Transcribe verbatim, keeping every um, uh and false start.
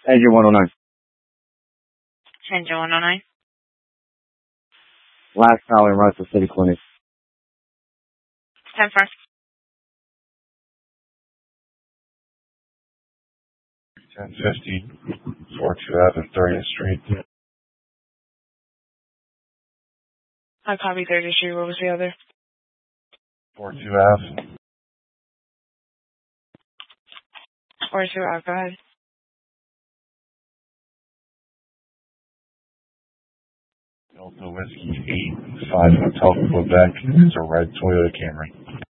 Engine one oh nine. Engine one oh nine. Last call in Russell City Clinic. ten four. ten fifty, forty-two Avenue, thirtieth Street. I copy thirtieth Street. What was the other? forty-two Avenue. forty-two Ave. Go ahead. Delta Whiskey eight five Hotel Quebec. It's a red Toyota Camry.